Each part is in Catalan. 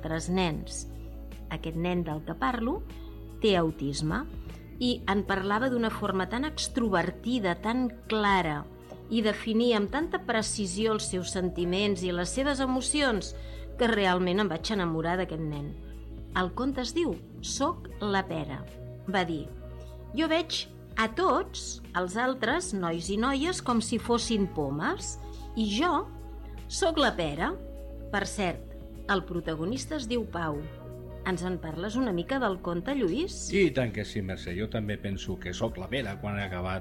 altres nens. Aquest nen del que parlo té autisme i en parlava d'una forma tan extrovertida, tan clara, i definia amb tanta precisió els seus sentiments i les seves emocions que realment em vaig enamorar d'aquest nen. El conte es diu Soc la pera. Va dir: jo veig a tots els altres nois i noies com si fossin pomes i jo sóc la pera. Per cert, el protagonista es diu Pau. Ens en parles una mica del conte, Lluís? I tant que sí, Mercè. Jo també penso que sóc la pera quan he acabat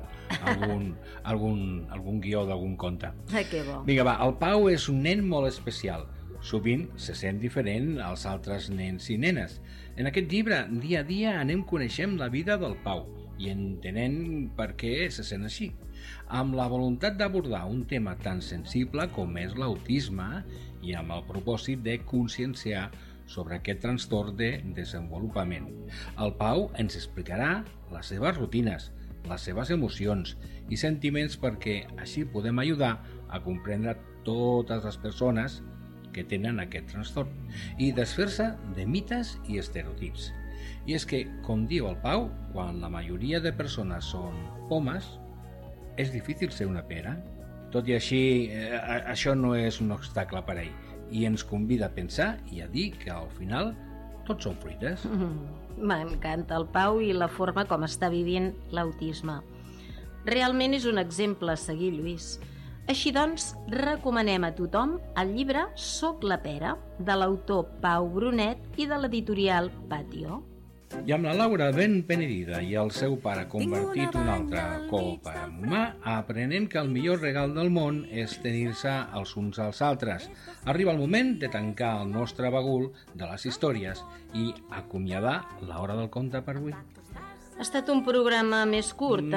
algun guió d'algun conte. Que bo. Vinga, va, el Pau és un nen molt especial. Sovint se sent diferent als altres nens i nenes. En aquest llibre, dia a dia, anem coneixent la vida del Pau i entenent per què se sent així, amb la voluntat d'abordar un tema tan sensible com és l'autisme i amb el propòsit de conscienciar sobre aquest trastorn de desenvolupament. El Pau ens explicarà les seves rutines, les seves emocions i sentiments perquè així podem ajudar a comprendre totes les persones que tenen aquest trastorn i desfer-se de mites i estereotips. I és que, com diu el Pau, quan la majoria de persones són pomes, és difícil ser una pera. Tot i així, això no és un obstacle per a ell i ens convida a pensar i a dir que al final tots són fruites. M'encanta el Pau i la forma com està vivint l'autisme. Realment és un exemple a seguir, Lluís. Així doncs, recomanem a tothom el llibre Soc la pera, de l'autor Pau Brunet i de l'editorial Patio. I amb la Laura ben penedida i el seu pare convertit un altre cop en humà, aprenent que el millor regal del món és tenir-se els uns als altres. Arriba el moment de tancar el nostre bagul de les històries i acomiadar l'hora del conte per avui. Ha estat un programa més curt,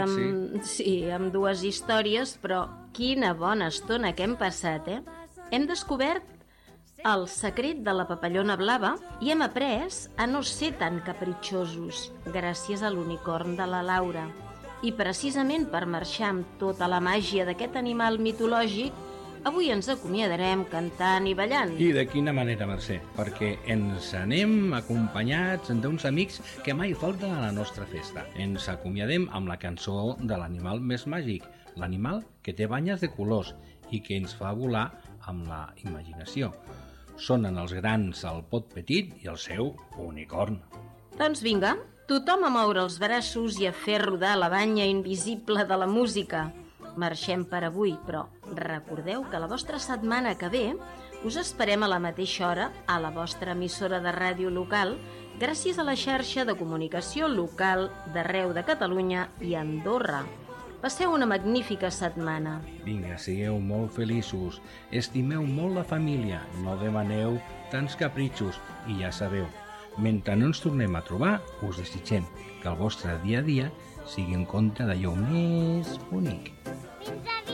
amb dues històries, però quina bona estona que hem passat, Hem descobert el secret de la papallona blava i hem après a no ser tan capritxosos gràcies a l'unicorn de la Laura. I precisament per marxar amb tota la màgia d'aquest animal mitològic, avui ens acomiadarem cantant i ballant. I de quina manera, Mercè? Perquè ens anem acompanyats d'uns amics que mai falten a la nostra festa. Ens acomiadem amb la cançó de l'animal més màgic, l'animal que té banyes de colors i que ens fa volar amb la imaginació. Sonen els grans al pot petit i el seu unicorn. Doncs vinga, tothom a moure els braços i a fer rodar la banya invisible de la música. Marxem per avui, però recordeu que la vostra setmana que ve us esperem a la mateixa hora a la vostra emissora de ràdio local gràcies a la xarxa de comunicació local d'arreu de Catalunya i Andorra. Passeu una magnífica setmana. Vinga, sigueu molt feliços, estimeu molt la família, no demaneu tants capritxos i ja sabeu, mentre no ens tornem a trobar, us desitgem que el vostre dia a dia sigui un conte d'allò més bonic. Fins